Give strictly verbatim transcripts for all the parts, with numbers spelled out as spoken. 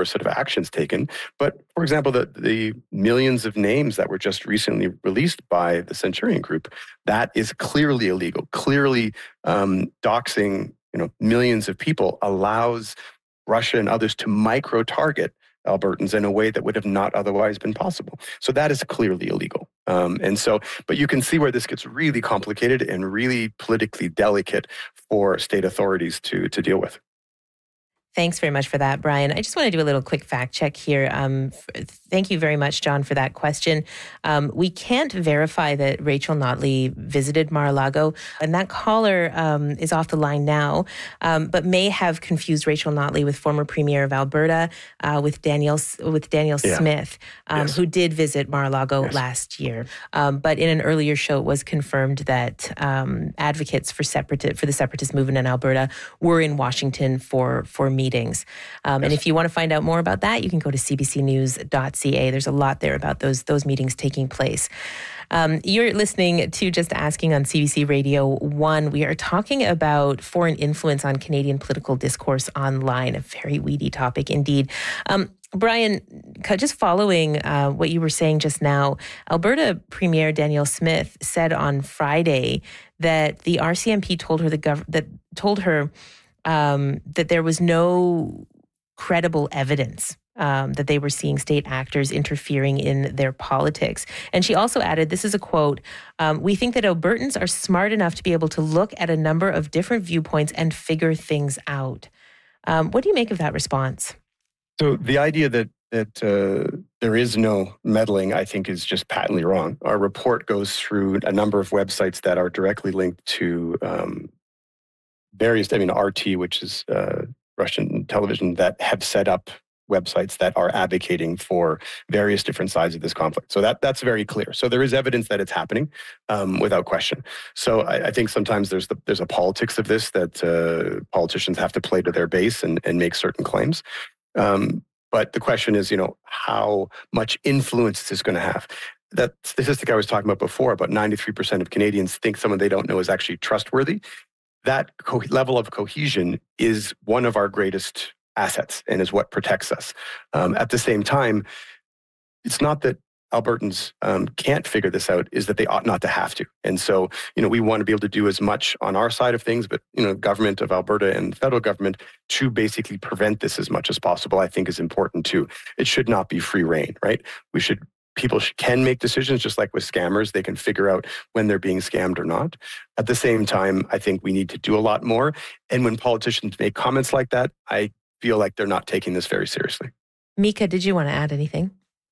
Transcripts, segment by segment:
were sort of actions taken. But for example, the, the millions of names that were just recently released by the Centurion Group, that is clearly illegal. Clearly um, doxing, you know, millions of people allows Russia and others to micro-target Albertans in a way that would have not otherwise been possible. So that is clearly illegal. Um, and so, but you can see where this gets really complicated and really politically delicate for state authorities to, to deal with. Thanks very much for that, Brian. I just want to do a little quick fact check here. Um, f- thank you very much, John, for that question. Um, we can't verify that Rachel Notley visited Mar-a-Lago, and that caller um, is off the line now, um, but may have confused Rachel Notley with former Premier of Alberta, uh, with Danielle with Danielle yeah. Smith, um, yes. who did visit Mar-a-Lago yes. last year. Um, but in an earlier show, it was confirmed that um, advocates for separate for the separatist movement in Alberta were in Washington for for meetings. meetings. Um, yes. And if you want to find out more about that, you can go to c b c news dot c a. There's a lot there about those those meetings taking place. Um, you're listening to Just Asking on C B C Radio one. We are talking about foreign influence on Canadian political discourse online, a very weedy topic indeed. Um, Brian, just following uh, what you were saying just now, Alberta Premier Danielle Smith said on Friday that the R C M P told her the gov- that told her Um, that there was no credible evidence um, that they were seeing state actors interfering in their politics. And she also added, this is a quote, um, "We think that Albertans are smart enough to be able to look at a number of different viewpoints and figure things out." Um, what do you make of that response? So the idea that that uh, there is no meddling, I think, is just patently wrong. Our report goes through a number of websites that are directly linked to um, various, I mean, R T, which is uh, Russian television, that have set up websites that are advocating for various different sides of this conflict. So that that's very clear. So there is evidence that it's happening, um, without question. So I, I think sometimes there's the, there's a politics of this that uh, politicians have to play to their base and, and make certain claims. Um, but the question is, you know, how much influence is this going to have? That statistic I was talking about before, about ninety-three percent of Canadians think someone they don't know is actually trustworthy. That co- level of cohesion is one of our greatest assets and is what protects us. Um, at the same time, it's not that Albertans um, can't figure this out, is that they ought not to have to. And so, you know, we want to be able to do as much on our side of things, but, you know, government of Alberta and the federal government to basically prevent this as much as possible, I think is important too. It should not be free reign, right? We should People can make decisions, just like with scammers. They can figure out when they're being scammed or not. At the same time, I think we need to do a lot more. And when politicians make comments like that, I feel like they're not taking this very seriously. Mika, did you want to add anything?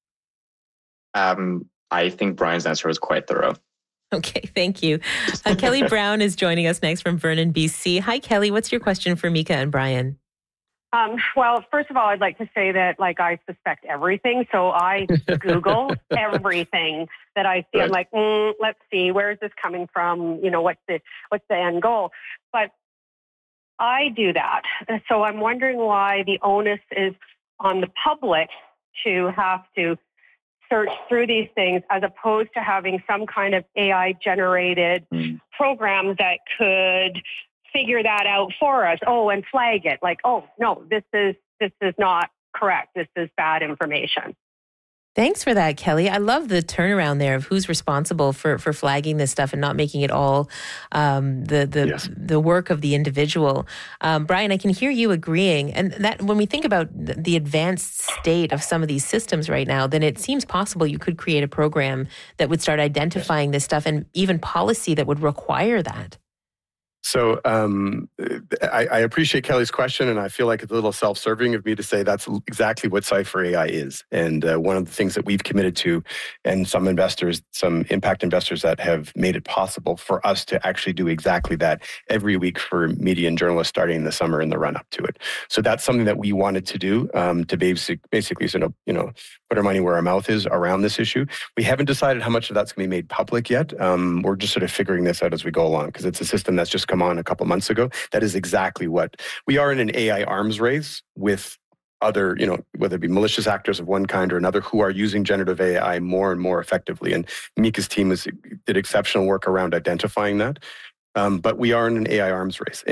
Um, I think Brian's answer was quite thorough. Okay, thank you. Uh, Kelly Brown is joining us next from Vernon, B C. Hi, Kelly. What's your question for Mika and Brian? Um, well, first of all, I'd like to say that, like, I suspect everything. So I Google everything that I see. Right. I'm like, mm, let's see, where is this coming from? You know, what's the what's the end goal? But I do that. So I'm wondering why the onus is on the public to have to search through these things as opposed to having some kind of A I-generated mm. program that could figure that out for us. Oh, and flag it like, oh, no, this is this is not correct. This is bad information. Thanks for that, Kelly. I love the turnaround there of who's responsible for, for flagging this stuff and not making it all um, the the yes. the work of the individual. Um, Brian, I can hear you agreeing. And that when we think about the advanced state of some of these systems right now, then it seems possible you could create a program that would start identifying this stuff and even policy that would require that. So um, I, I appreciate Kelly's question, and I feel like it's a little self-serving of me to say that's exactly what Cypher A I is. And uh, one of the things that we've committed to, and some investors, some impact investors that have made it possible for us to actually do exactly that every week for media and journalists starting in the summer and the run-up to it. So that's something that we wanted to do um, to basic, basically sort of, you know, put our money where our mouth is around this issue. We haven't decided how much of that's going to be made public yet. Um, we're just sort of figuring this out as we go along because it's a system that's just come on a couple months ago. That is exactly what we are, in an A I arms race with other, you know, whether it be malicious actors of one kind or another who are using generative A I more and more effectively. And Mika's team is, did exceptional work around identifying that. Um, but we are in an A I arms race. And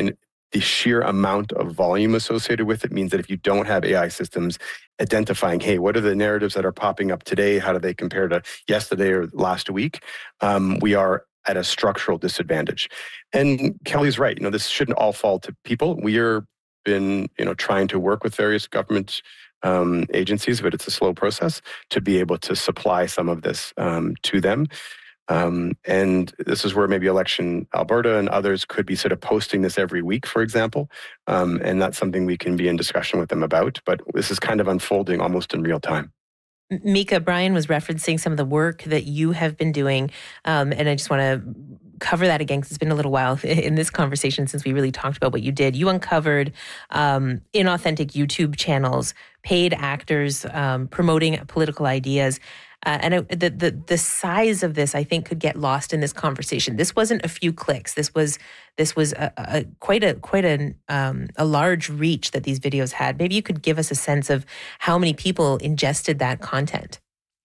the sheer amount of volume associated with it means that if you don't have A I systems identifying, hey, what are the narratives that are popping up today? How do they compare to yesterday or last week? Um, we are at a structural disadvantage. And Kelly's right. You know, this shouldn't all fall to people. We are been, you know, trying to work with various government um, agencies, but it's a slow process to be able to supply some of this um, to them. Um, and this is where maybe Election Alberta and others could be sort of posting this every week, for example. Um, and that's something we can be in discussion with them about. But this is kind of unfolding almost in real time. Mika, Brian was referencing some of the work that you have been doing. Um, and I just want to cover that again because it's been a little while in this conversation since we really talked about what you did. You uncovered um, inauthentic YouTube channels, paid actors um, promoting political ideas. Uh, and it, the, the the size of this, I think, could get lost in this conversation. This wasn't a few clicks. This was this was a, a, quite a quite a um, a large reach that these videos had. Maybe you could give us a sense of how many people ingested that content.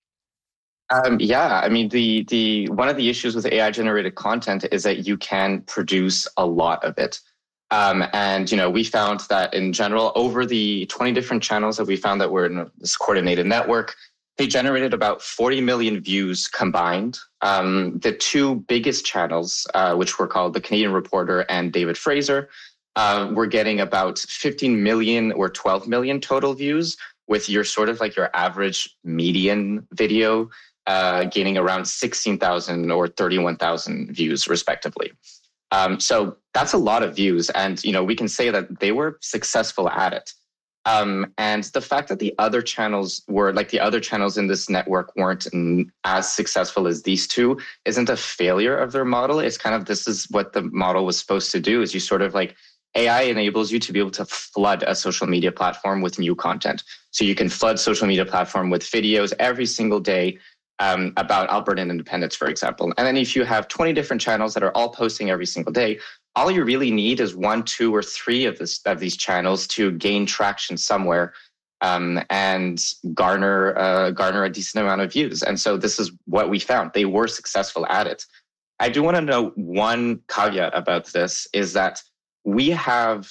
Um, yeah, I mean, the the one of the issues with A I generated content is that you can produce a lot of it. Um, and, you know, we found that in general, over the twenty different channels that we found that were in this coordinated network, they generated about forty million views combined. Um, the two biggest channels, uh, which were called the Canadian Reporter and David Fraser, uh, were getting about fifteen million or twelve million total views, with your sort of like your average median video uh, gaining around sixteen thousand or thirty-one thousand views, respectively. Um, so that's a lot of views. And, you know, we can say that they were successful at it. Um, and the fact that the other channels were like the other channels in this network weren't as successful as these two isn't a failure of their model. It's kind of, this is what the model was supposed to do, is you sort of like, A I enables you to be able to flood a social media platform with new content. So you can flood social media platform with videos every single day um, about Albertan independence, for example. And then if you have twenty different channels that are all posting every single day, all you really need is one, two, or three of this of these channels to gain traction somewhere um, and garner uh, garner a decent amount of views. And so this is what we found. They were successful at it. I do want to note one caveat about this is that we have,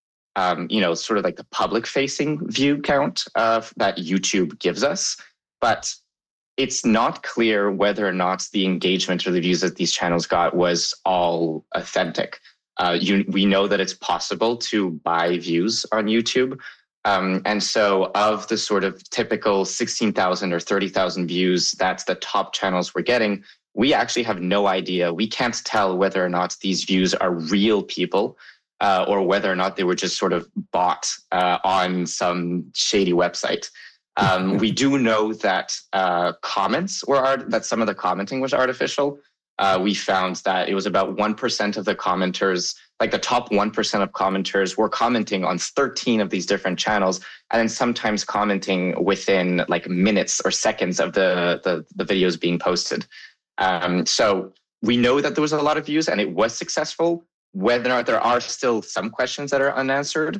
um, you know, sort of like the public-facing view count uh, that YouTube gives us, but it's not clear whether or not the engagement or the views that these channels got was all authentic. Uh, you, we know that it's possible to buy views on YouTube. Um, and so of the sort of typical sixteen thousand or thirty thousand views that the top channels were getting, we actually have no idea. We can't tell whether or not these views are real people uh, or whether or not they were just sort of bought uh, on some shady website. Um, we do know that uh, comments were art- that some of the commenting was artificial. Uh, we found that it was about one percent of the commenters, like the top one percent of commenters were commenting on thirteen of these different channels, and then sometimes commenting within like minutes or seconds of the, the, the videos being posted. Um, so we know that there was a lot of views and it was successful. Whether or not there are still some questions that are unanswered.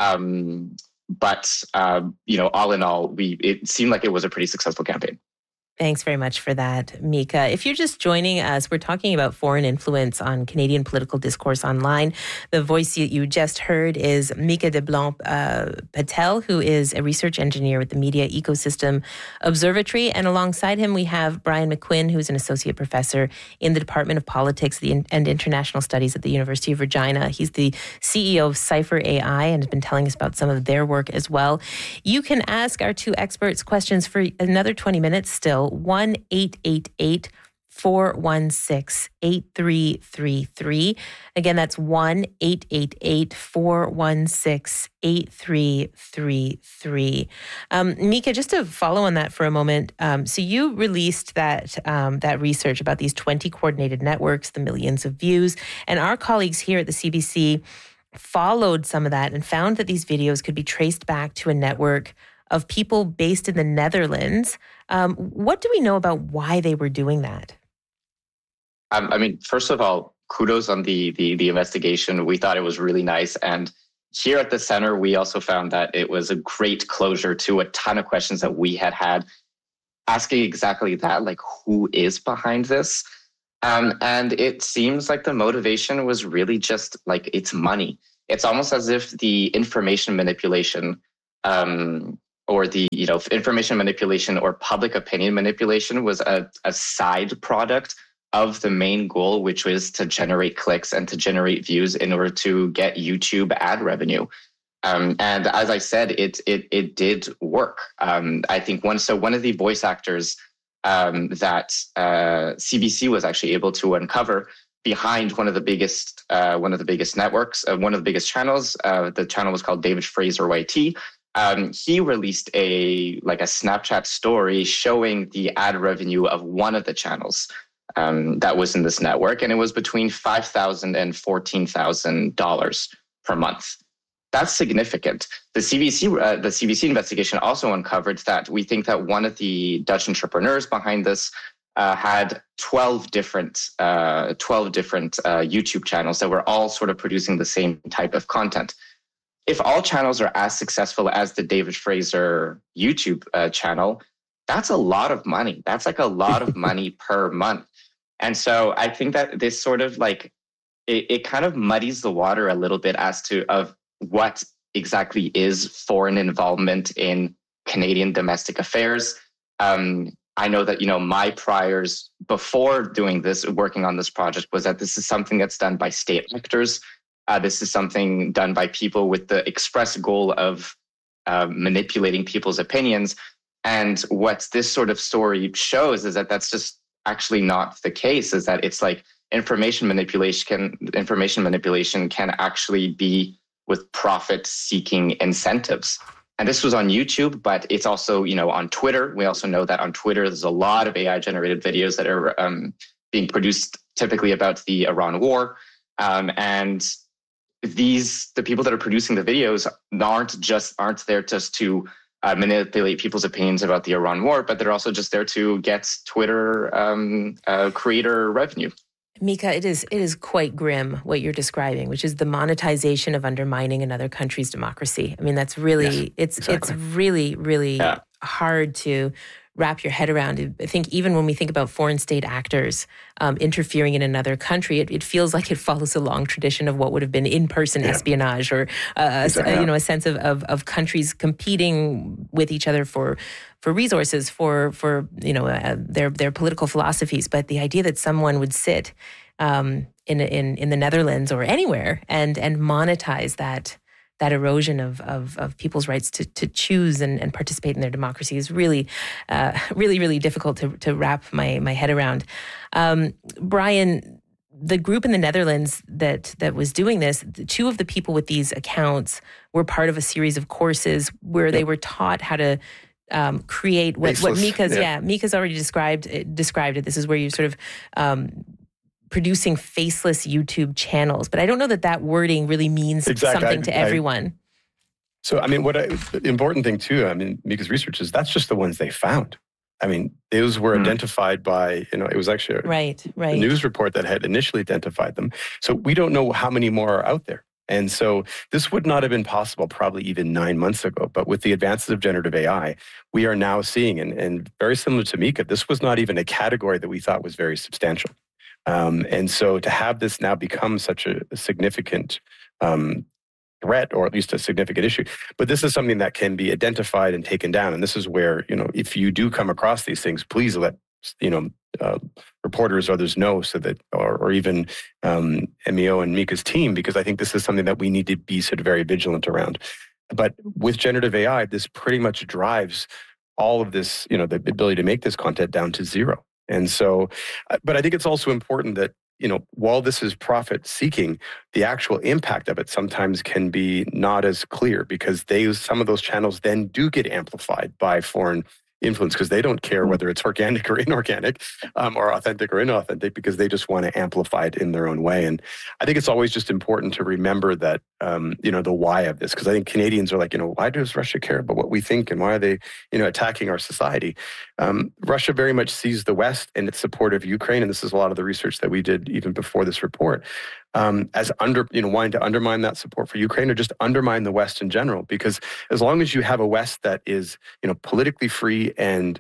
Um, but, uh, you know, all in all, we it seemed like it was a pretty successful campaign. Thanks very much for that, Mika. If you're just joining us, we're talking about foreign influence on Canadian political discourse online. The voice you, you just heard is Mika de Blanc uh, Patel, who is a research engineer with the Media Ecosystem Observatory. And alongside him, we have Brian McQuinn, who's an associate professor in the Department of Politics and International Studies at the University of Regina. He's the C E O of Cypher A I and has been telling us about some of their work as well. You can ask our two experts questions for another twenty minutes still. one eight eight eight, four one six, eight three three three. Again, that's one eight eight eight, four one six, eight three three three. Um, Mika, just to follow on that for a moment, um, so you released that um, that research about these twenty coordinated networks, the millions of views, and our colleagues here at the C B C followed some of that and found that these videos could be traced back to a network of people based in the Netherlands. Um, what do we know about why they were doing that? Um, I mean, first of all, kudos on the, the the investigation. We thought it was really nice. And here at the center, we also found that it was a great closure to a ton of questions that we had had, asking exactly that, like who is behind this? Um, and it seems like the motivation was really just like it's money. it's almost as if the information manipulation um, or the you know information manipulation or public opinion manipulation was a, a side product of the main goal, which was to generate clicks and to generate views in order to get YouTube ad revenue. Um, and as I said, it it it did work. Um, I think one so one of the voice actors um, that uh, C B C was actually able to uncover behind one of the biggest uh, one of the biggest networks, uh, one of the biggest channels. Uh, the channel was called David Fraser Y T. Um, he released a like a Snapchat story showing the ad revenue of one of the channels um, that was in this network, and it was between five thousand and fourteen thousand dollars per month. That's significant. The C B C, uh, the C B C investigation also uncovered that we think that one of the Dutch entrepreneurs behind this uh, had twelve different, uh, twelve different uh, YouTube channels that were all sort of producing the same type of content. If all channels are as successful as the David Fraser YouTube uh, channel, that's a lot of money. That's like a lot of money per month. And so I think that this sort of like, it, it kind of muddies the water a little bit as to of what exactly is foreign involvement in Canadian domestic affairs. Um, I know that, you know, my priors before doing this, working on this project, was that this is something that's done by state actors. Uh, this is something done by people with the express goal of uh, manipulating people's opinions. And what this sort of story shows is that that's just actually not the case, is that it's like information manipulation can, information manipulation can actually be with profit-seeking incentives. And this was on YouTube, but it's also, you know, on Twitter. We also know that on Twitter, there's a lot of A I-generated videos that are um, being produced typically about the Iran war. Um, and these, the people that are producing the videos aren't just, aren't there just to uh, manipulate people's opinions about the Iran war, but they're also just there to get Twitter um, uh, creator revenue. Mika, it is it is quite grim what you're describing, which is the monetization of undermining another country's democracy. I mean, that's really yes, it's exactly. it's really really yeah. hard to wrap your head around. I think even when we think about foreign state actors um, interfering in another country, it, it feels like it follows a long tradition of what would have been in-person yeah. espionage, or uh, exactly. a, you know a sense of, of of countries competing with each other for. for resources, for for you know uh, their their political philosophies. But the idea that someone would sit um, in in in the Netherlands or anywhere and and monetize that that erosion of of, of people's rights to to choose and, and participate in their democracy is really uh, really really difficult to to wrap my my head around. Um, Brian, the group in the Netherlands that that was doing this, two of the people with these accounts were part of a series of courses where yep. they were taught how to Um, create what, what Mika's yeah. yeah Mika's already described described it. This is where you're sort of um, producing faceless YouTube channels, but I don't know that that wording really means exactly. something I, to everyone. I, so I mean, what I, the important thing too, I mean, Mika's research is that's just the ones they found. I mean, those were mm. identified by, you know, it was actually a, right, right. a news report that had initially identified them. So we don't know how many more are out there. And so this would not have been possible probably even nine months ago. But with the advances of generative A I, we are now seeing, and, and very similar to Mika, this was not even a category that we thought was very substantial. Um, and so to have this now become such a, a significant um, threat, or at least a significant issue, but this is something that can be identified and taken down. And this is where, you know, if you do come across these things, please let, you know, uh, reporters or others know, so that, or, or even um, M E O and Mika's team, because I think this is something that we need to be sort of very vigilant around. But with generative A I, this pretty much drives all of this, you know, the ability to make this content down to zero. And so, but I think it's also important that, you know, while this is profit seeking, the actual impact of it sometimes can be not as clear, because they, some of those channels then do get amplified by foreign influence, because they don't care whether it's organic or inorganic, um, or authentic or inauthentic, because they just want to amplify it in their own way. And I think it's always just important to remember that, um, you know, the why of this, because I think Canadians are like, you know, why does Russia care about what we think, and why are they, you know, attacking our society? Um, Russia very much sees the West and its support of Ukraine, and this is a lot of the research that we did even before this report, um, as under, you know, wanting to undermine that support for Ukraine, or just undermine the West in general. Because as long as you have a West that is, you know, politically free and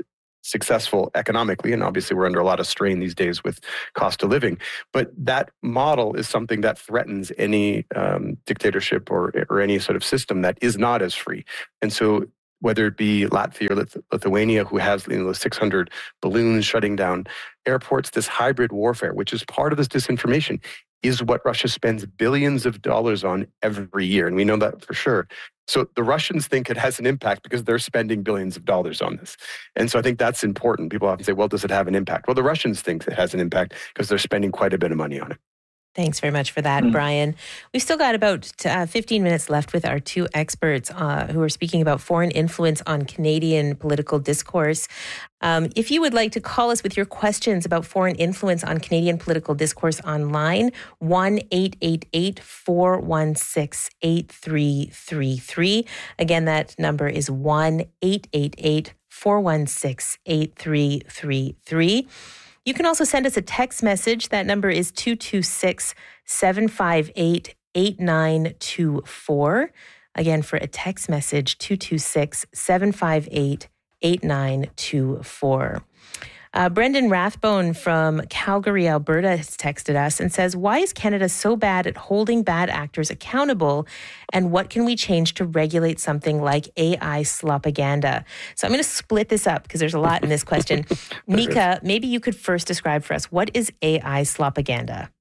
successful economically, and obviously we're under a lot of strain these days with cost of living. But that model is something that threatens any um, dictatorship or or any sort of system that is not as free. And so whether it be Latvia or Lith- Lithuania, who has you know, the six hundred balloons shutting down airports, this hybrid warfare, which is part of this disinformation, is what Russia spends billions of dollars on every year. And we know that for sure. So the Russians think it has an impact because they're spending billions of dollars on this. And so I think that's important. People often say, well, does it have an impact? Well, the Russians think it has an impact because they're spending quite a bit of money on it. Thanks very much for that, mm. Brian. We've still got about uh, fifteen minutes left with our two experts uh, who are speaking about foreign influence on Canadian political discourse. Um, if you would like to call us with your questions about foreign influence on Canadian political discourse online, one eight eight eight, four one six, eight three three three. Again, that number is one eight eight eight, four one six, eight three three three. You can also send us a text message. That number is two two six, seven five eight, eight nine two four. Again, for a text message, two two six, seven five eight, eight nine two four. Uh, Brendan Rathbone from Calgary, Alberta has texted us and says, why is Canada so bad at holding bad actors accountable? And what can we change to regulate something like A I slopaganda? So I'm going to split this up because there's a lot in this question. Mika, maybe you could first describe for us, what is A I slopaganda?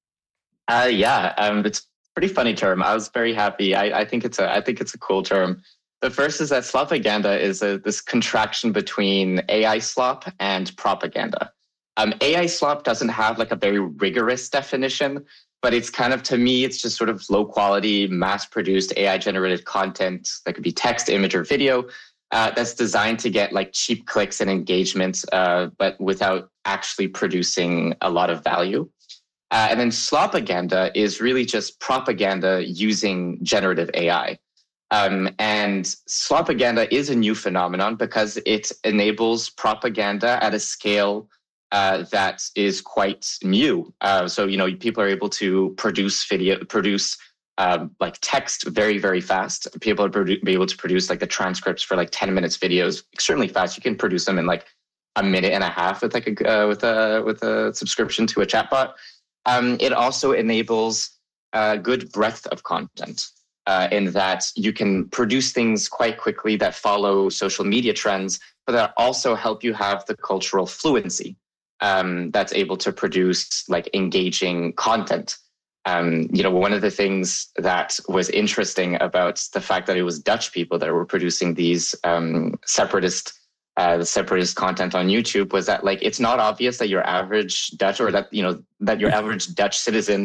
Uh, yeah, um, it's a pretty funny term. I was very happy. I, I think it's a I think it's a cool term. The first is that slopaganda is a, this contraction between A I slop and propaganda. Um, A I slop doesn't have like a very rigorous definition, but it's kind of, to me, it's just sort of low quality, mass produced A I generated content that could be text, image, or video uh, that's designed to get like cheap clicks and engagement, uh, but without actually producing a lot of value. Uh, and then slopaganda is really just propaganda using generative A I. Um, and slopaganda is a new phenomenon because it enables propaganda at a scale uh, that is quite new. Uh, so, you know, people are able to produce video, produce um, like text very, very fast. People are produ- be able to produce like the transcripts for like ten minutes videos extremely fast. You can produce them in like a minute and a half with like a uh, with a with a subscription to a chatbot. Um, it also enables a good breadth of content. Uh, in that you can produce things quite quickly that follow social media trends, but that also help you have the cultural fluency um, that's able to produce like engaging content. Um, you know, one of the things that was interesting about the fact that it was Dutch people that were producing these um, separatist, uh, separatist content on YouTube was that like it's not obvious that your average Dutch or that you know that your average Dutch citizen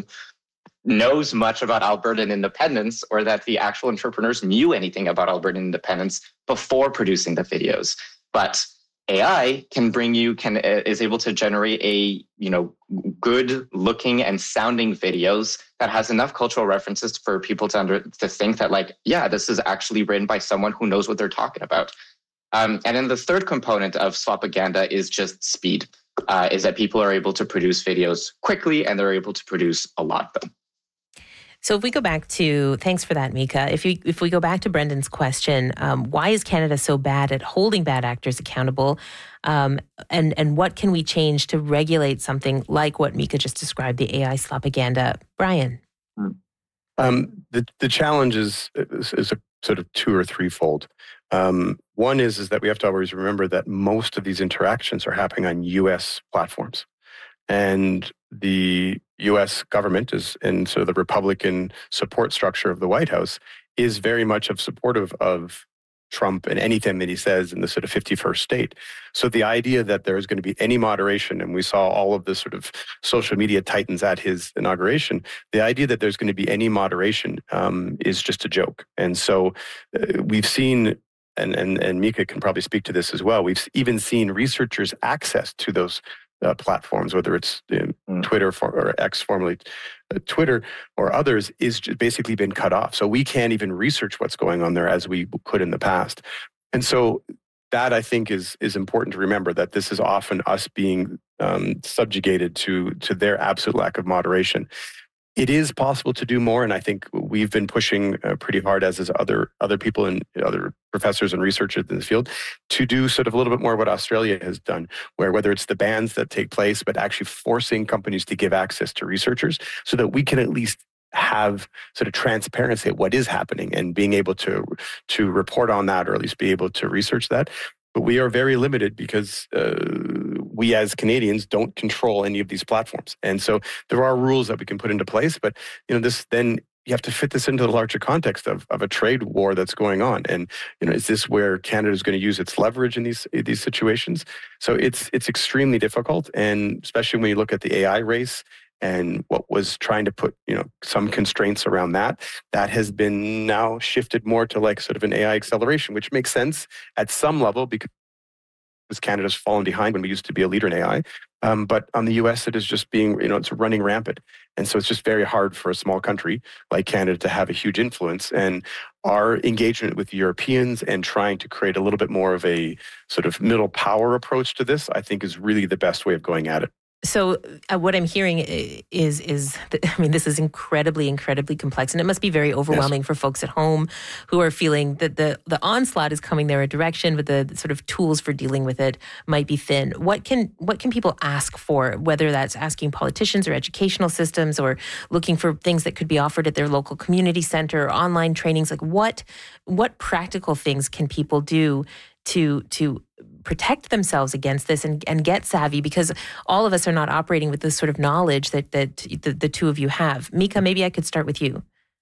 knows much about Albertan independence or that the actual entrepreneurs knew anything about Albertan independence before producing the videos. But A I can bring you, can is able to generate a, you know, good looking and sounding videos that has enough cultural references for people to under, to think that like, yeah, this is actually written by someone who knows what they're talking about. Um, and then the third component of slopaganda is just speed, uh, is that people are able to produce videos quickly and they're able to produce a lot of them. So if we go back to, thanks for that, Mika. If you if we go back to Brendan's question, um, why is Canada so bad at holding bad actors accountable? Um, and, and what can we change to regulate something like what Mika just described, the A I slopaganda? Brian? Um, the, the challenge is, is, is a sort of two or threefold. Um, one is, is that we have to always remember that most of these interactions are happening on U S platforms. And the U S government is, and so the Republican support structure of the White House is very much of supportive of Trump and anything that he says in the sort of fifty-first state. So the idea that there is going to be any moderation, and we saw all of the sort of social media titans at his inauguration, the idea that there's going to be any moderation um, is just a joke. And so uh, we've seen, and, and, and Mika can probably speak to this as well, we've even seen researchers access to those Uh, platforms, whether it's uh, mm. Twitter for, or X, formerly uh, Twitter, or others, is just basically been cut off. So we can't even research what's going on there as we could in the past. And so that, I think, is is important to remember, that this is often us being um, subjugated to to their absolute lack of moderation. It is possible to do more, and I think we've been pushing uh, pretty hard, as is other other people and other professors and researchers in the field, to do sort of a little bit more what Australia has done, where whether it's the bans that take place, but actually forcing companies to give access to researchers so that we can at least have sort of transparency at what is happening and being able to to report on that, or at least be able to research that. But we are very limited because uh, we as Canadians don't control any of these platforms. And so there are rules that we can put into place, but you know, this then you have to fit this into the larger context of, of a trade war that's going on. And you know, is this where Canada is going to use its leverage in these in these situations? So it's it's extremely difficult, and especially when you look at the A I race and what was trying to put, you know, some constraints around that, that has been now shifted more to like sort of an A I acceleration, which makes sense at some level because Canada's fallen behind when we used to be a leader in A I. Um, but on the U S, it is just being, you know, it's running rampant. And so it's just very hard for a small country like Canada to have a huge influence. And our engagement with Europeans and trying to create a little bit more of a sort of middle power approach to this, I think is really the best way of going at it. So uh, what I'm hearing is, is that, I mean, this is incredibly, incredibly complex, and it must be very overwhelming yes. for folks at home who are feeling that the, the onslaught is coming their direction, but the, the sort of tools for dealing with it might be thin. What can what can people ask for, whether that's asking politicians or educational systems or looking for things that could be offered at their local community center or online trainings? Like what what practical things can people do to to protect themselves against this and, and get savvy, because all of us are not operating with this sort of knowledge that that the, the two of you have. Mika, maybe I could start with you.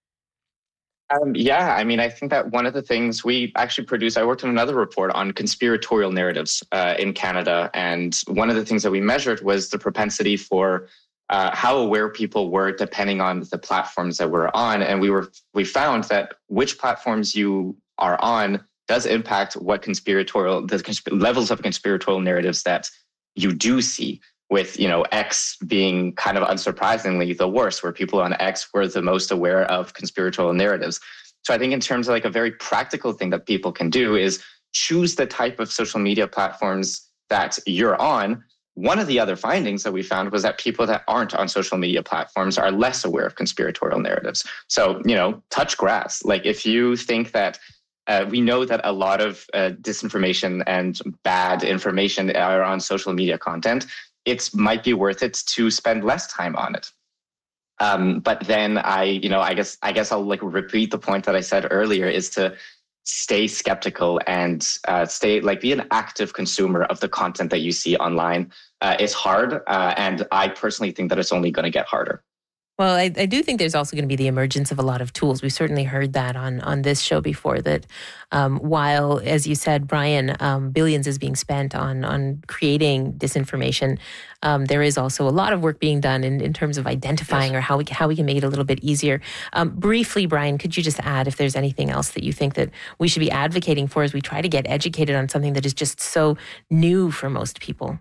Um, yeah, I mean, I think that one of the things we actually produced, I worked on another report on conspiratorial narratives uh, in Canada. And one of the things that we measured was the propensity for uh, how aware people were depending on the platforms that we're on. And we were we found that which platforms you are on does impact what conspiratorial, the consp- levels of conspiratorial narratives that you do see, with, you know, X being kind of unsurprisingly the worst, where people on X were the most aware of conspiratorial narratives. So I think in terms of like a very practical thing that people can do is choose the type of social media platforms that you're on. One of the other findings that we found was that people that aren't on social media platforms are less aware of conspiratorial narratives. So, you know, touch grass. Like if you think that Uh, we know that a lot of uh, disinformation and bad information are on social media content. It might be worth it to spend less time on it. Um, but then I, you know, I guess I guess I'll like repeat the point that I said earlier, is to stay skeptical and uh, stay like be an active consumer of the content that you see online. Uh, it's hard, uh, and I personally think that it's only going to get harder. Well, I, I do think there's also going to be the emergence of a lot of tools. We've certainly heard that on, on this show before, that um, while, as you said, Brian, um, billions is being spent on on creating disinformation, um, there is also a lot of work being done in, in terms of identifying yes. or how we, how we can make it a little bit easier. Um, briefly, Brian, could you just add if there's anything else that you think that we should be advocating for as we try to get educated on something that is just so new for most people?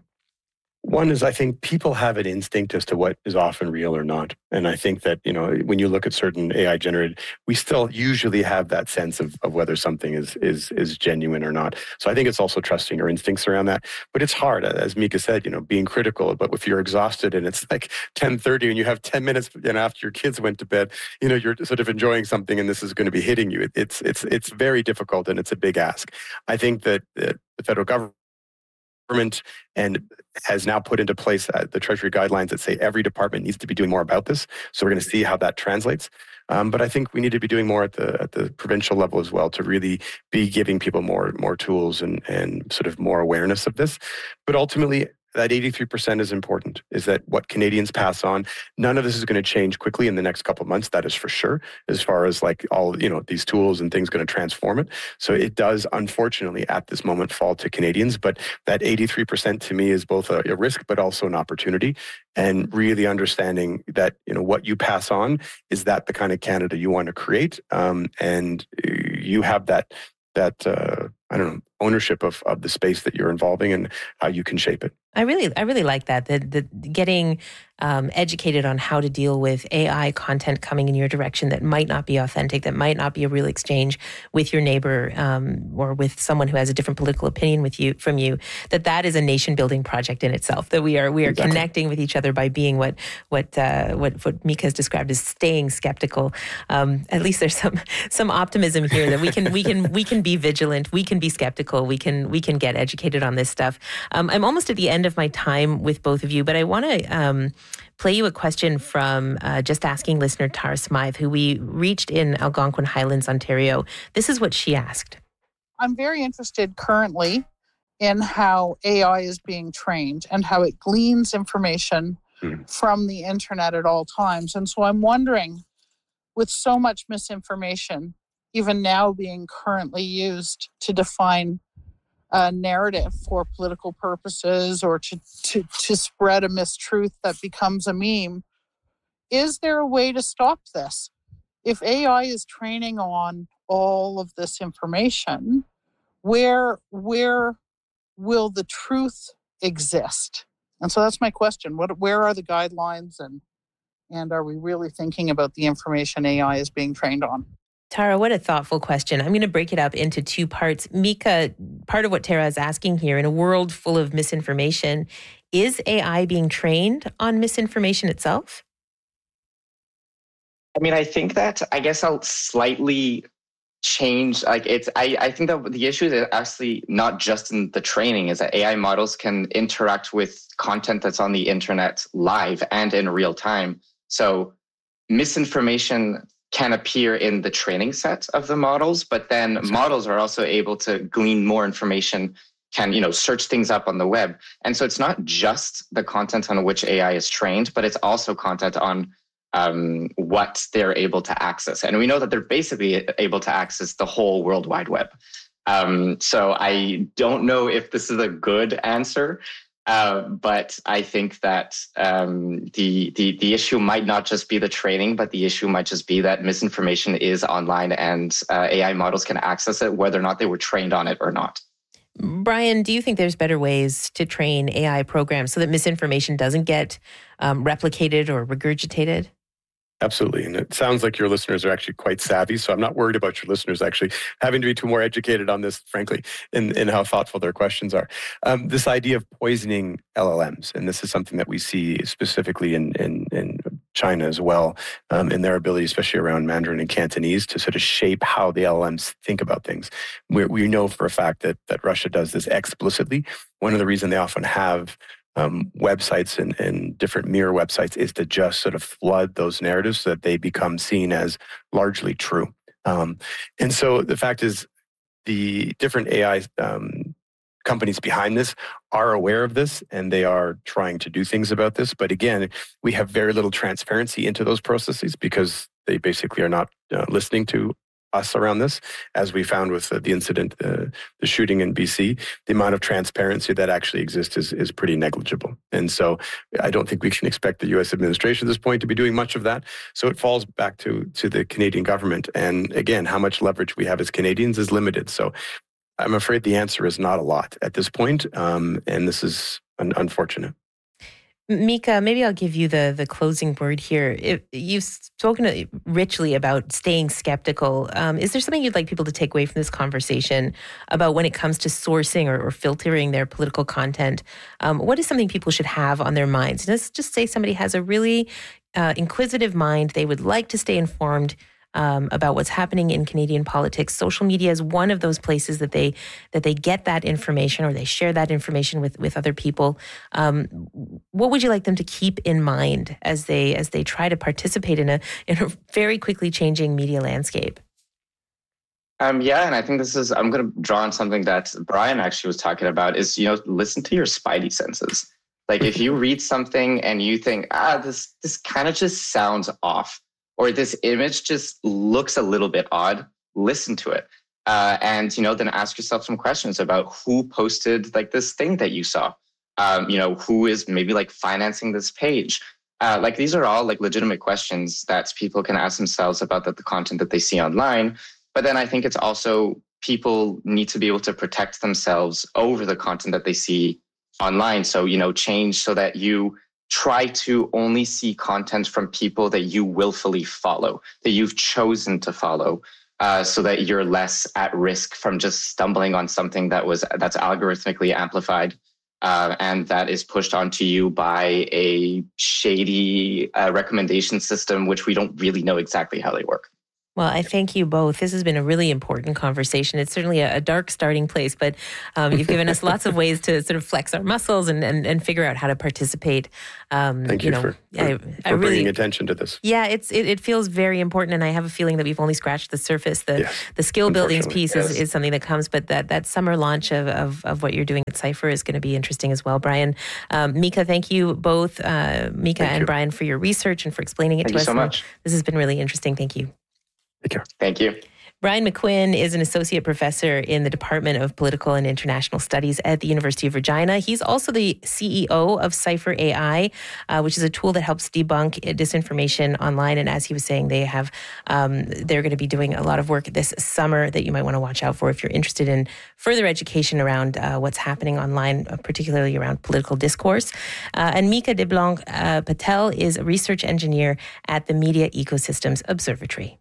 One is, I think people have an instinct as to what is often real or not. And I think that, you know, when you look at certain A I generated, we still usually have that sense of, of whether something is, is, is genuine or not. So I think it's also trusting your instincts around that. But it's hard, as Mika said, you know, being critical. But if you're exhausted and it's like ten thirty and you have ten minutes and after your kids went to bed, you know, you're sort of enjoying something and this is going to be hitting you. It, it's, it's, it's very difficult and it's a big ask. I think that uh, the federal government government and has now put into place uh, the Treasury guidelines that say every department needs to be doing more about this. So we're going to see how that translates. Um, but I think we need to be doing more at the at the provincial level as well to really be giving people more more tools and and sort of more awareness of this. But ultimately, that eighty-three percent is important, is that what Canadians pass on. None of this is going to change quickly in the next couple of months, that is for sure, as far as like all, you know, these tools and things going to transform it. So it does, unfortunately, at this moment fall to Canadians. But that eighty-three percent to me is both a, a risk, but also an opportunity. And really understanding that, you know, what you pass on, is that the kind of Canada you want to create? Um, and you have that that uh, I don't know, ownership of, of the space that you're involving and how you can shape it. I really, I really like that. The, the getting um, educated on how to deal with A I content coming in your direction that might not be authentic, that might not be a real exchange with your neighbor um, or with someone who has a different political opinion with you from you. That that is a nation building project in itself. That we are we are exactly. connecting with each other by being what what uh, what what Mika has described as staying skeptical. Um, at least there's some some optimism here that we can we can we can be vigilant, we can be skeptical, we can we can get educated on this stuff. Um, I'm almost at the end of my time with both of you, but I want to um, play you a question from uh, Just Asking listener Tara Smythe, who we reached in Algonquin Highlands, Ontario. This is what she asked. I'm very interested currently in how A I is being trained and how it gleans information mm. from the internet at all times. And so I'm wondering, with so much misinformation, even now being currently used to define a narrative for political purposes or to, to, to spread a mistruth that becomes a meme, is there a way to stop this? If A I is training on all of this information, where where will the truth exist? And so that's my question. What where are the guidelines, and and are we really thinking about the information A I is being trained on? Tara, what a thoughtful question. I'm going to break it up into two parts. Mika, part of what Tara is asking here, in a world full of misinformation, is A I being trained on misinformation itself? I mean, I think that, I guess I'll slightly change, like it's, I, I think that the issue is actually not just in the training, is that A I models can interact with content that's on the internet live and in real time. So misinformation can appear in the training set of the models, but then exactly. models are also able to glean more information, can, you know, search things up on the web. And so it's not just the content on which A I is trained, but it's also content on um, what they're able to access. And we know that they're basically able to access the whole World Wide Web. Um, so I don't know if this is a good answer. Uh, but I think that um, the, the the issue might not just be the training, but the issue might just be that misinformation is online and uh, A I models can access it, whether or not they were trained on it or not. Brian, do you think there's better ways to train A I programs so that misinformation doesn't get um, replicated or regurgitated? Absolutely. And it sounds like your listeners are actually quite savvy. So I'm not worried about your listeners actually having to be too more educated on this, frankly, in, in how thoughtful their questions are. Um, this idea of poisoning L L Ms, and this is something that we see specifically in, in, in China as well, um, in their ability, especially around Mandarin and Cantonese, to sort of shape how the L L Ms think about things. We, we know for a fact that, that Russia does this explicitly. One of the reasons they often have Um, websites and, and different mirror websites is to just sort of flood those narratives so that they become seen as largely true. Um, and so the fact is, the different A I um, companies behind this are aware of this and they are trying to do things about this. But again, we have very little transparency into those processes because they basically are not uh, listening to us around this. As we found with uh, the incident, uh, the shooting in B C, the amount of transparency that actually exists is, is pretty negligible. And so I don't think we can expect the U S administration at this point to be doing much of that. So it falls back to, to the Canadian government. And again, how much leverage we have as Canadians is limited. So I'm afraid the answer is not a lot at this point. Um, and this is un- unfortunate. Mika, maybe I'll give you the, the closing word here. If you've spoken richly about staying skeptical. Um, is there something you'd like people to take away from this conversation about when it comes to sourcing or, or filtering their political content? Um, what is something people should have on their minds? Let's just say somebody has a really uh, inquisitive mind. They would like to stay informed Um, about what's happening in Canadian politics. Social media is one of those places that they that they get that information or they share that information with, with other people. Um, what would you like them to keep in mind as they as they try to participate in a in a very quickly changing media landscape? Um, yeah, and I think this is, I'm going to draw on something that Brian actually was talking about is, you know, listen to your spidey senses. Like if you read something and you think, ah, this this kind of just sounds off, or this image just looks a little bit odd, listen to it. Uh, and, you know, then ask yourself some questions about who posted like this thing that you saw. Um, you know, who is maybe like financing this page? Uh, like these are all like legitimate questions that people can ask themselves about the, the content that they see online. But then I think it's also people need to be able to protect themselves over the content that they see online. So, you know, change so that you try to only see content from people that you willfully follow, that you've chosen to follow, uh, so that you're less at risk from just stumbling on something that was that's algorithmically amplified uh, and that is pushed onto you by a shady uh, recommendation system, which we don't really know exactly how they work. Well, I thank you both. This has been a really important conversation. It's certainly a, a dark starting place, but um, you've given us lots of ways to sort of flex our muscles and, and, and figure out how to participate. Um, thank you, you know, for, for, I, for I really, bringing attention to this. Yeah, it's it, it feels very important, and I have a feeling that we've only scratched the surface. The yes, the skill buildings piece yes. is, is something that comes, but that, that summer launch of, of, of what you're doing at Cypher is going to be interesting as well, Brian. Um, Mika, thank you both, uh, Mika thank and you. Brian, for your research and for explaining it thank to us. Thank you so much. This has been really interesting. Thank you. Take care. Thank you. Brian McQuinn is an associate professor in the Department of Political and International Studies at the University of Regina. He's also the C E O of Cypher A I, uh, which is a tool that helps debunk disinformation online. And as he was saying, they have um, they're going to be doing a lot of work this summer that you might want to watch out for if you're interested in further education around uh, what's happening online, uh, particularly around political discourse. Uh, and Mika DeBlanc uh, Patel is a research engineer at the Media Ecosystems Observatory.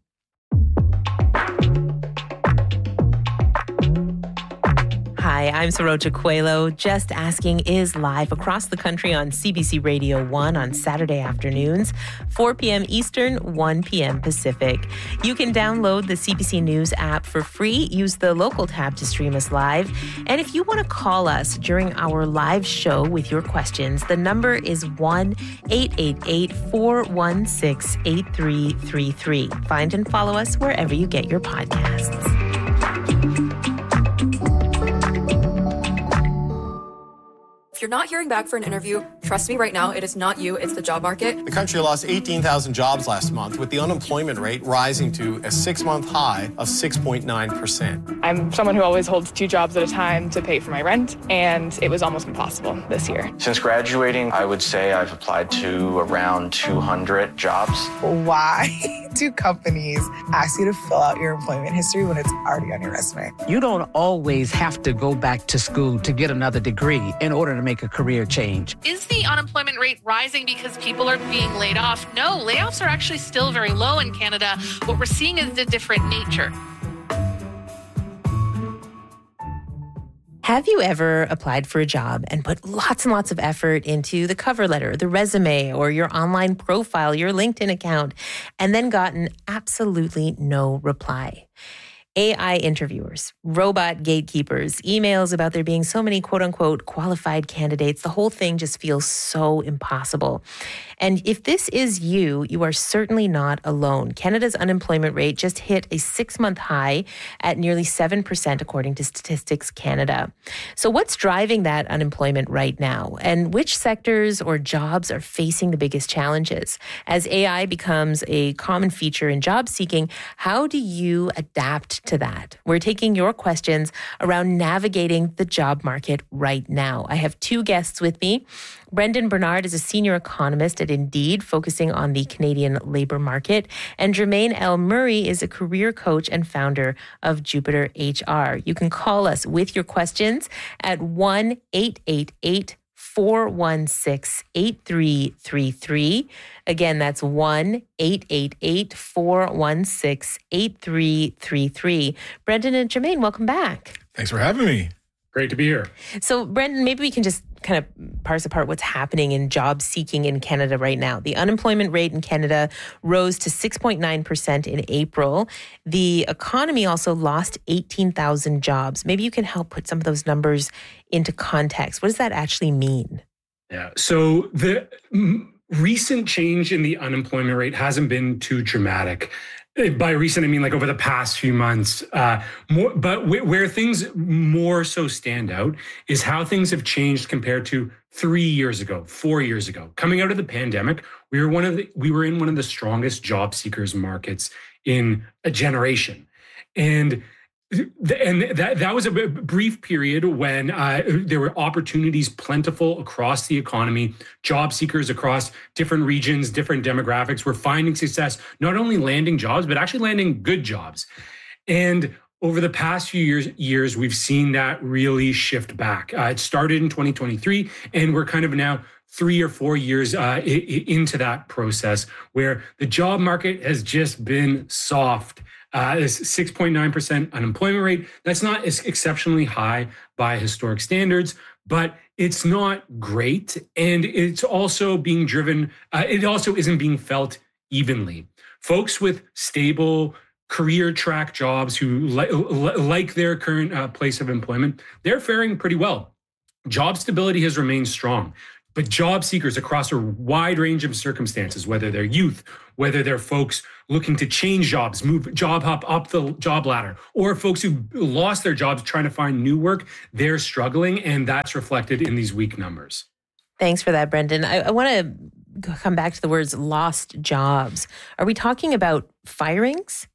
Hi, I'm Saroja Coelho. Just Asking is live across the country on C B C Radio one on Saturday afternoons, four p.m. Eastern, one p.m. Pacific. You can download the C B C News app for free. Use the local tab to stream us live. And if you want to call us during our live show with your questions, the number is one eight eight eight, four one six, eight three three three. Find and follow us wherever you get your podcasts. If you're not hearing back for an interview, trust me right now, it is not you, it's the job market. The country lost eighteen thousand jobs last month, with the unemployment rate rising to a six-month high of six point nine percent. I'm someone who always holds two jobs at a time to pay for my rent, and it was almost impossible this year. Since graduating, I would say I've applied to around two hundred jobs. Why do companies ask you to fill out your employment history when it's already on your resume? You don't always have to go back to school to get another degree in order to make a career change. Is the unemployment rate rising because people are being laid off? No, layoffs are actually still very low in Canada. What we're seeing is a different nature. Have you ever applied for a job and put lots and lots of effort into the cover letter, the resume, or your online profile, your LinkedIn account, and then gotten absolutely no reply? A I interviewers, robot gatekeepers, emails about there being so many quote unquote qualified candidates. The whole thing just feels so impossible. And if this is you, you are certainly not alone. Canada's unemployment rate just hit a six-month high at nearly seven percent, according to Statistics Canada. So what's driving that unemployment right now? And which sectors or jobs are facing the biggest challenges? As A I becomes a common feature in job seeking, how do you adapt to that? We're taking your questions around navigating the job market right now. I have two guests with me. Brendan Bernard is a senior economist at Indeed, focusing on the Canadian labor market. And Jermaine L. Murray is a career coach and founder of Jupiter H R. You can call us with your questions at one eight eight eight, four one six, eight three three three. Again, that's one eight eight eight, four one six, eight three three three. Brendan and Jermaine, welcome back. Thanks for having me. Great to be here. So, Brendan, maybe we can just kind of parse apart what's happening in job seeking in Canada right now. The unemployment rate in Canada rose to six point nine percent in April. The economy also lost eighteen thousand jobs. Maybe you can help put some of those numbers into context. What does that actually mean? Yeah. So the m- recent change in the unemployment rate hasn't been too dramatic. By recent, I mean like over the past few months. Uh, more, but w- where things more so stand out is how things have changed compared to three years ago, four years ago. Coming out of the pandemic, we were one of the, we were in one of the strongest job seekers markets in a generation, and and that that was a brief period when uh, there were opportunities plentiful across the economy. Job seekers across different regions, different demographics were finding success, not only landing jobs, but actually landing good jobs. And over the past few years, years, we've seen that really shift back. Uh, it started in twenty twenty-three, and we're kind of now three or four years uh, I- I into that process where the job market has just been soft. Uh, it's six point nine percent unemployment rate. That's not as exceptionally high by historic standards, but it's not great. And it's also being driven, uh, it also isn't being felt evenly. Folks with stable career track jobs who li- li- like their current uh, place of employment, they're faring pretty well. Job stability has remained strong. But job seekers across a wide range of circumstances, whether they're youth, whether they're folks looking to change jobs, move job hop up the job ladder, or folks who lost their jobs trying to find new work, they're struggling, and that's reflected in these weak numbers. Thanks for that, Brendan. I, I want to come back to the words lost jobs. Are we talking about firings?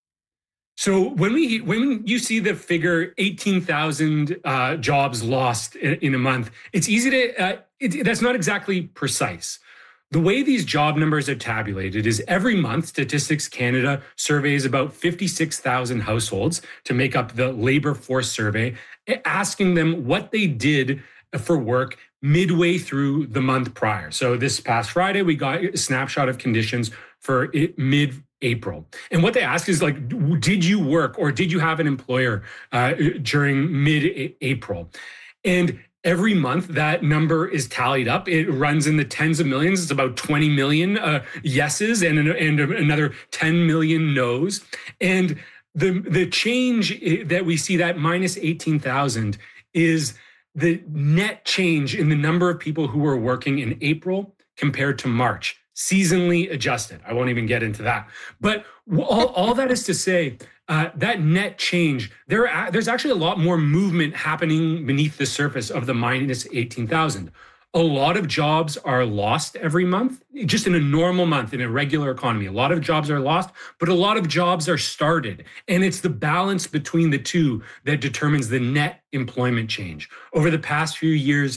So when we when you see the figure eighteen thousand uh, jobs lost in, in a month, it's easy to uh, it, that's not exactly precise. The way these job numbers are tabulated is every month, Statistics Canada surveys about fifty-six thousand households to make up the labor force survey, asking them what they did for work midway through the month prior. So this past Friday, we got a snapshot of conditions for it, mid-April. And what they ask is like, did you work or did you have an employer uh, during mid-April? And every month that number is tallied up. It runs in the tens of millions. It's about twenty million uh, yeses and, and another ten million no's. And the, the change that we see, that minus eighteen thousand, is the net change in the number of people who were working in April compared to March, seasonally adjusted. I won't even get into that. But all, all that is to say, uh, that net change, there are, there's actually a lot more movement happening beneath the surface of the minus eighteen thousand. A lot of jobs are lost every month, just in a normal month, in a regular economy. A lot of jobs are lost, but a lot of jobs are started. And it's the balance between the two that determines the net employment change. Over the past few years,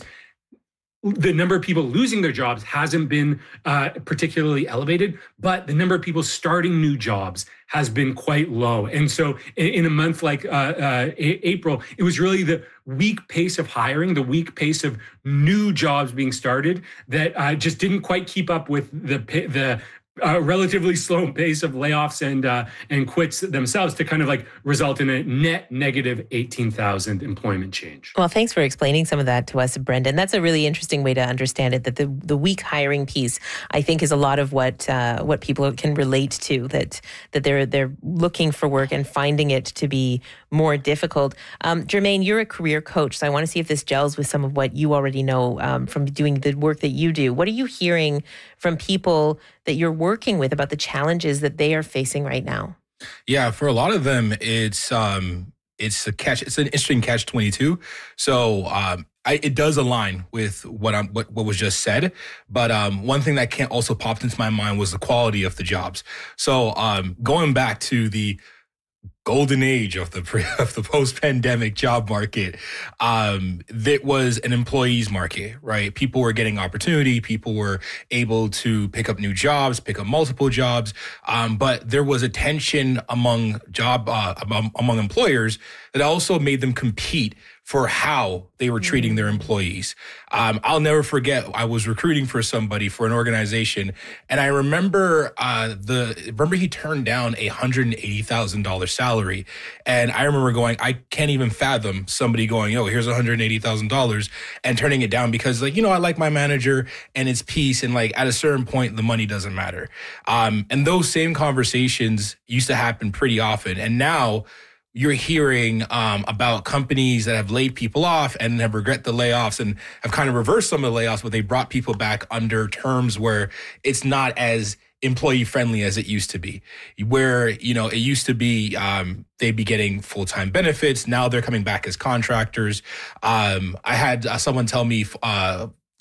the number of people losing their jobs hasn't been uh, particularly elevated, but the number of people starting new jobs has been quite low. And so in, in a month like uh, uh, April, it was really the weak pace of hiring, the weak pace of new jobs being started that uh, just didn't quite keep up with the the Uh, relatively slow pace of layoffs and uh, and quits themselves to kind of like result in a net negative eighteen thousand employment change. Well, thanks for explaining some of that to us, Brendan. That's a really interesting way to understand it, that the, the weak hiring piece, I think, is a lot of what uh, what people can relate to, that that they're they're looking for work and finding it to be more difficult. Um, Jermaine, you're a career coach, so I want to see if this gels with some of what you already know um, from doing the work that you do. What are you hearing from people that you're working with about the challenges that they are facing right now? Yeah, for a lot of them, it's um, it's a catch. It's an interesting catch twenty-two. So um, I, it does align with what I'm what, what was just said. But um, one thing that can't also popped into my mind was the quality of the jobs. So um, going back to the golden age of the pre, of the post-pandemic job market, um, that was an employees market, right? People were getting opportunity. People were able to pick up new jobs, pick up multiple jobs. Um, but there was a tension among job, uh, among, among employers that also made them compete for how they were treating their employees. Um, I'll never forget, I was recruiting for somebody for an organization, and I remember uh, the remember he turned down a one hundred eighty thousand dollars salary, and I remember going, I can't even fathom somebody going, "Yo, here's one hundred eighty thousand dollars," and turning it down because, like, you know, I like my manager and it's peace, and like at a certain point, the money doesn't matter. Um, and those same conversations used to happen pretty often, and now you're hearing um, about companies that have laid people off and have regret the layoffs and have kind of reversed some of the layoffs, but they brought people back under terms where it's not as employee friendly as it used to be, where, you know, it used to be um, they'd be getting full-time benefits. Now they're coming back as contractors. Um, I had uh, someone tell me uh,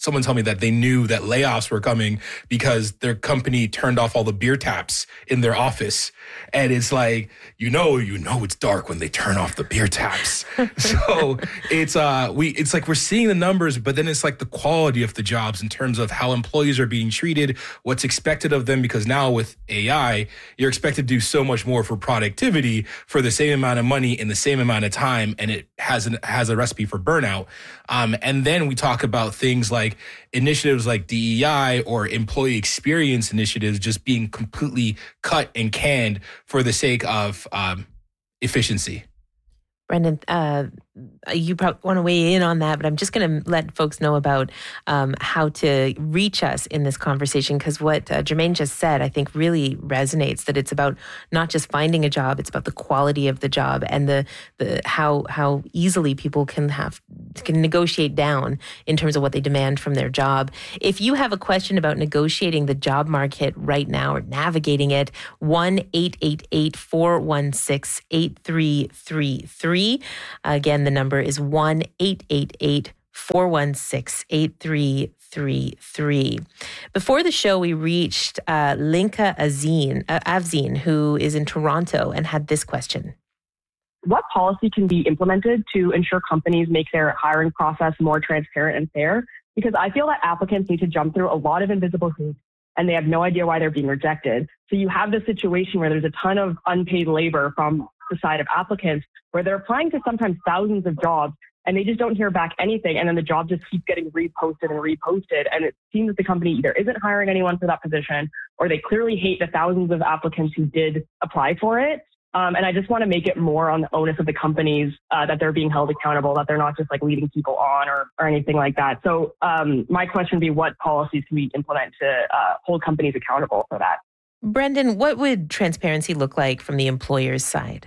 someone tell me that they knew that layoffs were coming because their company turned off all the beer taps in their office. And it's like, you know, you know, it's dark when they turn off the beer taps. So it's, uh, we, it's like we're seeing the numbers, but then it's like the quality of the jobs in terms of how employees are being treated, what's expected of them, because now with A I, you're expected to do so much more for productivity for the same amount of money in the same amount of time. And it has an, has a recipe for burnout. Um, and then we talk about things like initiatives like D E I or employee experience initiatives just being completely cut and canned for the sake of um, efficiency. Brendan, uh, you probably want to weigh in on that, but I'm just going to let folks know about um, how to reach us in this conversation, because what uh, Jermaine just said, I think really resonates, that it's about not just finding a job, it's about the quality of the job and the the how how easily people can have can negotiate down in terms of what they demand from their job. If you have a question about negotiating the job market right now or navigating it, one eight eight eight, four one six, eight three three three. Again, the number is one eight eight eight, four one six, eight three three three. Before the show, we reached uh, Linka Azine, uh, Avzine, who is in Toronto, and had this question. What policy can be implemented to ensure companies make their hiring process more transparent and fair? Because I feel that applicants need to jump through a lot of invisible hoops and they have no idea why they're being rejected. So you have this situation where there's a ton of unpaid labor from the side of applicants where they're applying to sometimes thousands of jobs and they just don't hear back anything. And then the job just keeps getting reposted and reposted. And it seems that the company either isn't hiring anyone for that position or they clearly hate the thousands of applicants who did apply for it. Um, and I just want to make it more on the onus of the companies uh, that they're being held accountable, that they're not just like leading people on or, or anything like that. So um, my question would be, what policies can we implement to uh, hold companies accountable for that? Brendan, what would transparency look like from the employer's side?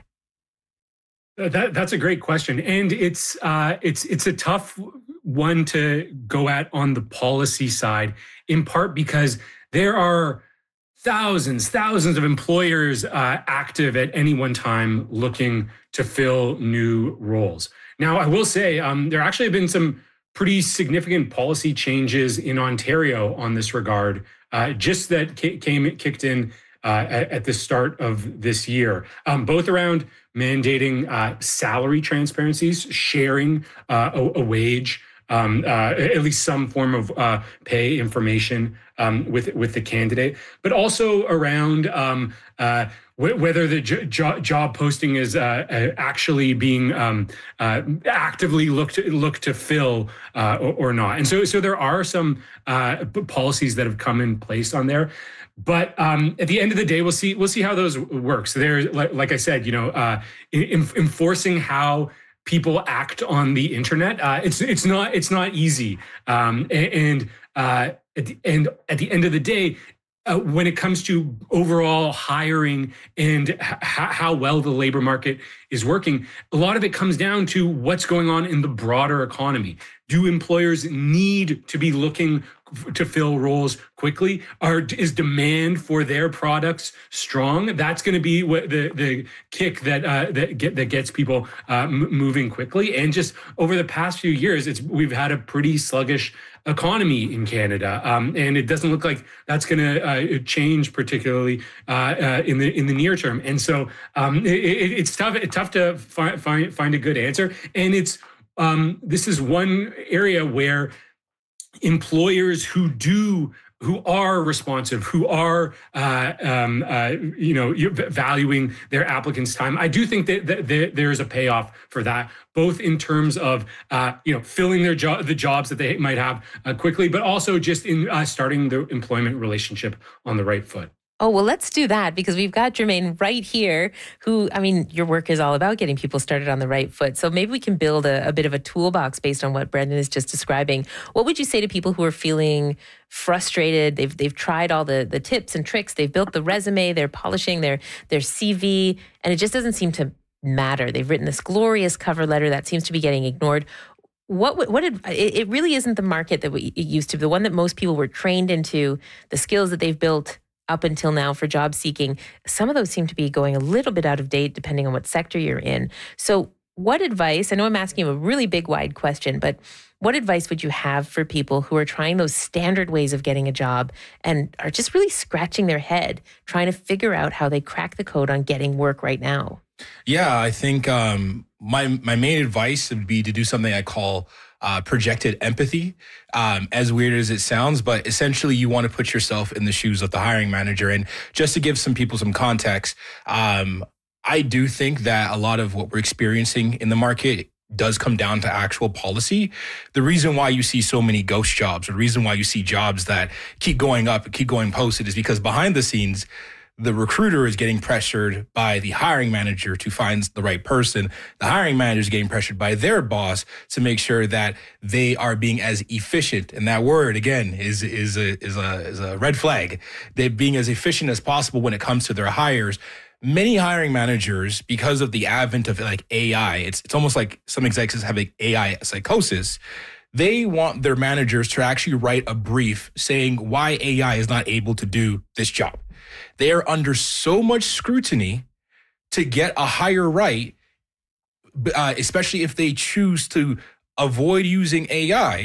That, that's a great question. And it's uh, it's it's a tough one to go at on the policy side, in part because there are thousands, thousands of employers uh, active at any one time looking to fill new roles. Now, I will say um, there actually have been some pretty significant policy changes in Ontario on this regard, uh, just that came kicked in uh, at, at the start of this year, um, both around mandating uh, salary transparencies, sharing uh, a, a wage, um, uh, at least some form of uh, pay information um, with with the candidate, but also around um, uh, w- whether the jo- job posting is uh, actually being um, uh, actively looked to, looked to fill uh, or, or not. And so, so there are some uh, policies that have come in place on there. But um, at the end of the day, we'll see. We'll see how those work. So there, like, like I said, you know, uh, in, enforcing how people act on the internet, uh, it's it's not it's not easy. Um, and uh, at the, and at the end of the day, uh, when it comes to overall hiring and h- how well the labor market is working, a lot of it comes down to what's going on in the broader economy. Do employers need to be looking to fill roles quickly? Or is demand for their products strong? That's going to be what the the kick that uh, that get that gets people uh, m- moving quickly. And just over the past few years, it's we've had a pretty sluggish economy in Canada, um, and it doesn't look like that's going to uh, change particularly uh, uh, in the in the near term. And so um, it, it, it's tough it's tough to find find find a good answer. And it's um, this is one area where employers who do who are responsive, who are uh, um, uh, you know valuing their applicants' time, I do think that, that, that there is a payoff for that, both in terms of uh, you know filling their job, the jobs that they might have uh, quickly, but also just in uh, starting the employment relationship on the right foot. Oh, well, let's do that because we've got Jermaine right here who, I mean, your work is all about getting people started on the right foot. So maybe we can build a, a bit of a toolbox based on what Brendan is just describing. What would you say to people who are feeling frustrated? They've they've tried all the, the tips and tricks. They've built the resume. They're polishing their, their C V, and it just doesn't seem to matter. They've written this glorious cover letter that seems to be getting ignored. What what did, it really isn't the market that it used to be, the one that most people were trained into, the skills that they've built up until now for job seeking. Some of those seem to be going a little bit out of date depending on what sector you're in. So what advice, I know I'm asking you a really big, wide question, but what advice would you have for people who are trying those standard ways of getting a job and are just really scratching their head, trying to figure out how they crack the code on getting work right now? Yeah, I think um, my my main advice would be to do something I call uh, projected empathy. Um, as weird as it sounds, but essentially you want to put yourself in the shoes of the hiring manager. And just to give some people some context, um, I do think that a lot of what we're experiencing in the market does come down to actual policy. The reason why you see so many ghost jobs, or the reason why you see jobs that keep going up, keep going posted, is because behind the scenes, the recruiter is getting pressured by the hiring manager to find the right person. The hiring manager is getting pressured by their boss to make sure that they are being as efficient. And that word, again, is is a is a is a red flag. They're being as efficient as possible when it comes to their hires. Many hiring managers, because of the advent of like A I, it's it's almost like some executives have like A I psychosis. They want their managers to actually write a brief saying why A I is not able to do this job. They are under so much scrutiny to get a hire right, uh, especially if they choose to avoid using A I.